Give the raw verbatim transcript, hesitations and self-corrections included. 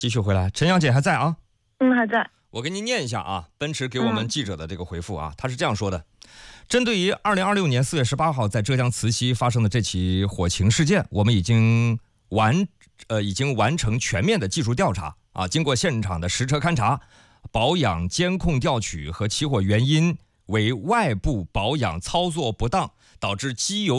继续回来，陈阳姐还在啊？ 嗯，还在。 我给您念一下啊，奔驰给我们记者的这个回复啊，他是这样说的：针对于二零二六年四月十八号在浙江慈溪发生的这起火情事件，我们已经完呃已经完成全面的技术调查啊，经过现场的实车勘查，保养监控调取和起火原因为外部保养操作不当，导致机油